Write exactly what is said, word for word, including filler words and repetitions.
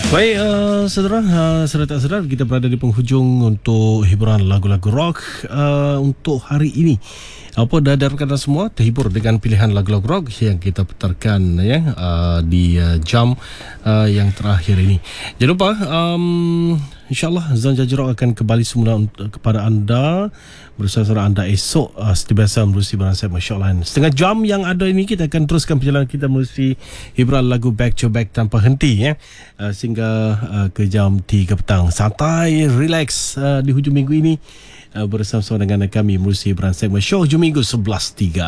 Baik, uh, saudara, uh, saudara tak sedar, kita berada di penghujung untuk hiburan lagu-lagu rock uh, untuk hari ini. Apa dah darkan semua terhibur dengan pilihan lagu-lagu rock yang kita putarkan ya uh, di uh, jam uh, yang terakhir ini. Jangan lupa, um, InsyaAllah Zon Jaji Rock akan kembali semula untuk, kepada anda bersama anda esok uh, seperti biasa menerusi barang saya, masya-Allah. Setengah jam yang ada ini kita akan teruskan perjalanan kita menerusi hiburan lagu back to back tanpa henti ya uh, sehingga uh, ke jam tiga petang. Santai, relax uh, di hujung minggu ini uh, bersama-sama dengan kami menerusi hiburan segmen show hujung minggu sebelas tiga.